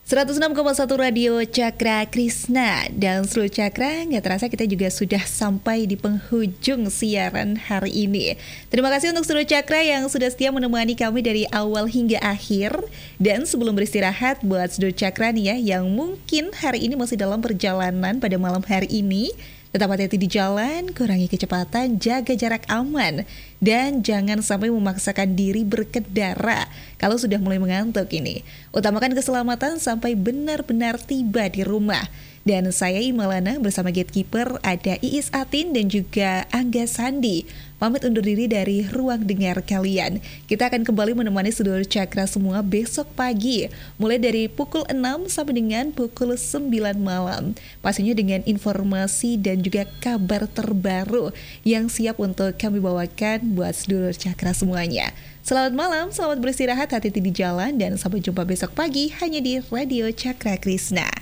106,1 Radio Cakra Krisna. Dan seluruh Cakra, nggak terasa kita juga sudah sampai di penghujung siaran hari ini. Terima kasih untuk seluruh Cakra yang sudah setia menemani kami dari awal hingga akhir. Dan sebelum beristirahat buat seluruh Cakra nih ya, yang mungkin hari ini masih dalam perjalanan pada malam hari ini, tetap hati-hati di jalan, kurangi kecepatan, jaga jarak aman, dan jangan sampai memaksakan diri berkendara kalau sudah mulai mengantuk ini. Utamakan keselamatan sampai benar-benar tiba di rumah. Dan saya Imelana bersama Gatekeeper ada Iis Atin dan juga Angga Sandi. Pamit undur diri dari ruang dengar kalian. Kita akan kembali menemani seluruh Cakra semua besok pagi, mulai dari pukul 6 sampai dengan pukul 9 malam. Pastinya dengan informasi dan juga kabar terbaru yang siap untuk kami bawakan buat seluruh Cakra semuanya. Selamat malam, selamat beristirahat, hati-hati di jalan, dan sampai jumpa besok pagi hanya di Radio Cakra Krisna.